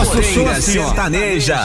Faço o som assim, sertaneja.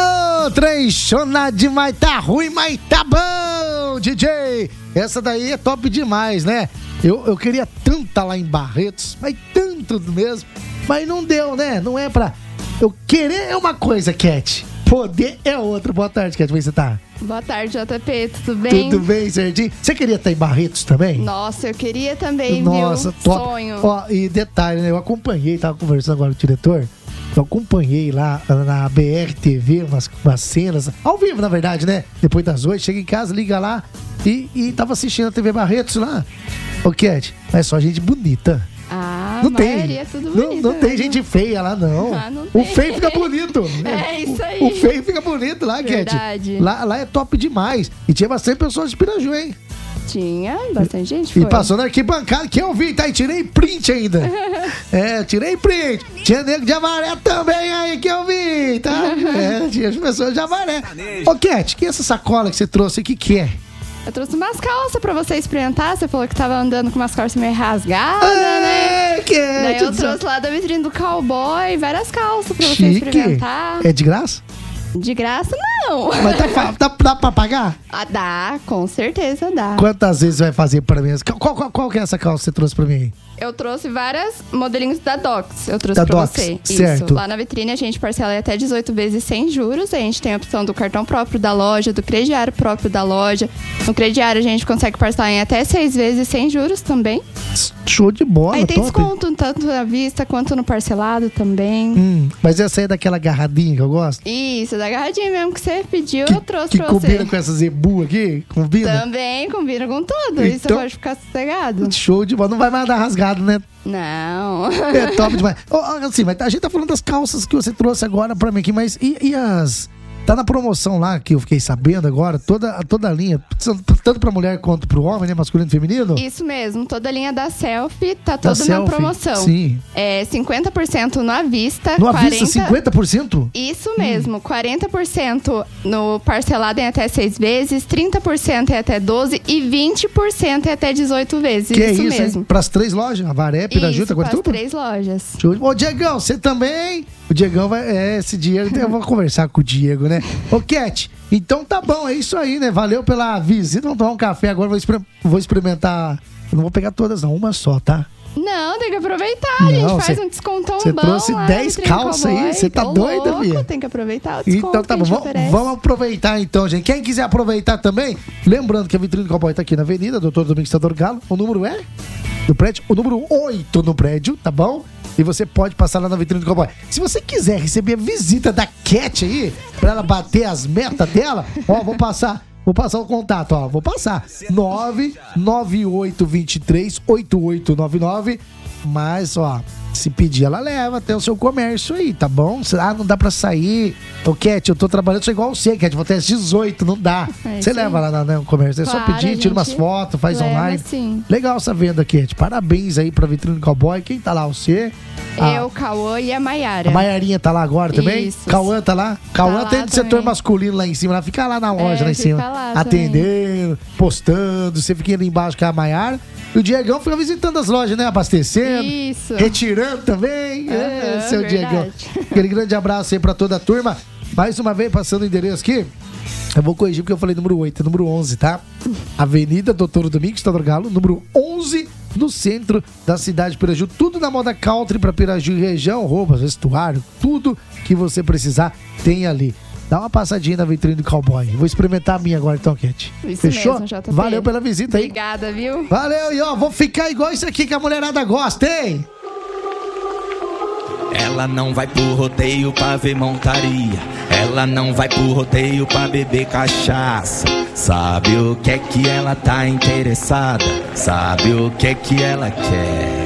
Trem chona demais, tá ruim, mas tá bom, DJ. Essa daí é top demais, né? Eu queria tanto estar lá em Barretos, mas tanto mesmo, mas não deu, né? Não é pra... Eu querer é uma coisa, Cat. Poder é outra. Boa tarde, Cat. Como é que você tá? Boa tarde, JP. Tudo bem? Tudo bem, certinho. Você queria estar em Barretos também? Nossa, eu queria também, Nossa, viu? top. Sonho. Ó, e detalhe, né? Eu acompanhei, tava conversando agora com o diretor. Eu acompanhei lá na BR TV umas cenas, ao vivo, na verdade, né? Depois das 8, chega em casa, liga lá e tava assistindo a TV Barretos lá. Ô, Cat, é só gente bonita. Não tem. É tudo bonito, não tem gente feia lá, não. Não tem. O feio fica bonito. É isso aí. O feio fica bonito lá, Verdade. Cat. Lá é top demais. E tinha bastante pessoas de Piraju, hein? Tinha bastante gente, foi. E passou na arquibancada, que eu vi, tá? E tirei print ainda. Tirei print. Tinha nego de Avaré também aí, que eu vi, tá? Tinha as pessoas de Avaré. Ô, Cat, que é essa sacola que você trouxe? O que é? Eu trouxe umas calças pra você experimentar. Você falou que tava andando com umas calças meio rasgadas, né? Cat, Daí eu trouxe lá da vitrine do cowboy várias calças pra você Chique. experimentar. É de graça? De graça, não. Mas dá pra pagar? Dá, com certeza dá. Quantas vezes vai fazer pra mim? Qual que é essa calça que você trouxe pra mim? Eu trouxe vários modelinhos da Docs. Eu trouxe da pra Docs, você. certo. Isso. Lá na vitrine a gente parcela até 18 vezes sem juros. A gente tem a opção do cartão próprio da loja, do crediário próprio da loja. No crediário a gente consegue parcelar em até 6 vezes sem juros também. Show de bola, Aí tem top. desconto tanto na vista quanto no parcelado também. Mas essa aí é daquela agarradinha que eu gosto? Isso, da agarradinha mesmo que você pediu, eu trouxe pra Que você. combina com essa zebu aqui? Combina? Também combina com tudo. E você Então- pode ficar sossegado. Show de bola. Não vai mais dar rasgado, né? Não. É top demais. Assim, mas a gente tá falando das calças que você trouxe agora pra mim aqui, mas e as... Tá na promoção lá, que eu fiquei sabendo agora, toda a linha, tanto pra mulher quanto pro homem, né? Masculino e feminino? Isso mesmo, toda a linha da Selfie tá toda na Selfie, promoção. sim. 50% no à vista. No avista, 50%? Isso mesmo, 40% no parcelado em até 6 vezes, 30% em até 12 e 20% em até 18 vezes. Que isso é isso, mesmo. hein? Pras 3 lojas, Avaré, Piraju, Isso, Taquarituba? pras 3 lojas. Ô, Diegão, você também? O Diegão vai... esse Diego, eu vou conversar com o Diego, né? Ô, Cat, então tá bom, é isso aí, né? Valeu pela visita. Vamos tomar um café agora, vou experimentar. Eu não vou pegar todas, não, uma só, tá? Não, tem que aproveitar. A gente faz um descontão bom. Você trouxe lá 10 no Trem calças Cowboy. aí? Você tá Tô doida, louco, Bia? tem que aproveitar o desconto Então tá que a bom, gente oferece. vamos aproveitar então, gente. Quem quiser aproveitar também, lembrando que a Vitrine do Cowboy tá aqui na Avenida Doutor Domingos Tador Galo. O número é do prédio, o número 8 no prédio, tá bom? E você pode passar lá na Vitrine do Cowboy. Se você quiser receber a visita da Cat aí, pra ela bater as metas dela, ó, vou passar o contato, ó. Vou passar. 998238899. Mas, ó, se pedir, ela leva até o seu comércio aí, tá bom? Não dá pra sair. Ô, Cat, eu tô trabalhando, sou igual você, Cat. Vou até às 18, não dá. Você leva lá no comércio. É só Claro, pedir, tira umas fotos, faz leva, online. sim. Legal essa venda, Cat. Parabéns aí pra Vitrine do Cowboy. Quem tá lá? Você? Eu, Cauã e a Maiara. A Maiarinha tá lá agora também? Isso. Cauã tá lá? Cauã lá tem do setor também. masculino lá em cima. Ela fica lá na loja, lá em fica cima. lá Atendendo, postando. Você fica ali embaixo com a Maiara. E o Diegão fica visitando as lojas, né? Abastecendo. Isso. Retirando também. Seu verdade. Diegão. Aquele grande abraço aí pra toda a turma. Mais uma vez, passando o endereço aqui. Eu vou corrigir porque eu falei número 8, é número 11, tá? Avenida Doutor Domingos Tador Galo, número 11, no centro da cidade de Piraju. Tudo na moda country pra Piraju e região, roupas, vestuário, tudo que você precisar tem ali. Dá uma passadinha na Vitrine do Cowboy. Vou experimentar a minha agora então, Cat. Isso Fechou? mesmo, JP. Valeu pela visita aí. Obrigada, viu? Valeu, e ó, vou ficar igual isso aqui que a mulherada gosta, hein? Ela não vai pro rodeio pra ver montaria. Ela não vai pro rodeio pra beber cachaça. Sabe o que é que ela tá interessada? Sabe o que é que ela quer?